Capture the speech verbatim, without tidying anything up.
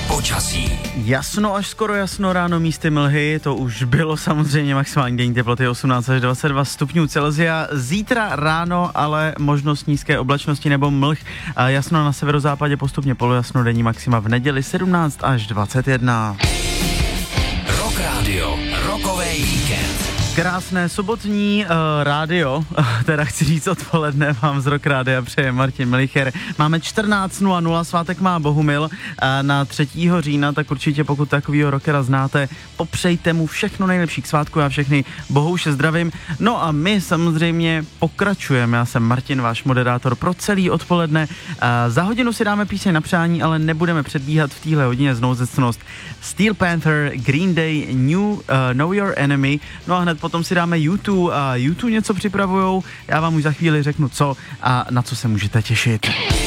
Počasí. Jasno až skoro jasno, ráno místy mlhy, to už bylo samozřejmě, maximální denní teploty osmnáct až dvacet dva stupňů Celsia. Zítra ráno ale možnost nízké oblačnosti nebo mlh. A jasno na severozápadě, postupně polojasno, denní maxima v neděli sedmnáct až dvacet jedna. Rock Radio, rokový víkend. Krásné sobotní uh, rádio, teda chci říct odpoledne, vám z Rock Rádia přeje Martin Melicher. Máme čtrnáct nula nula, svátek má Bohumil a na třetího října, tak určitě pokud takovýho rockera znáte, popřejte mu všechno nejlepší k svátku, já všechny bohouše zdravím. No a my samozřejmě pokračujeme, já jsem Martin, váš moderátor pro celý odpoledne. Uh, za hodinu si dáme píseň na přání, ale nebudeme předbíhat v téhle hodině znouzecnost. Steel Panther, Green Day, New, uh, Know Your Enemy, no a hned potom si dáme U dva a U dva něco připravujou, já vám už za chvíli řeknu co a na co se můžete těšit.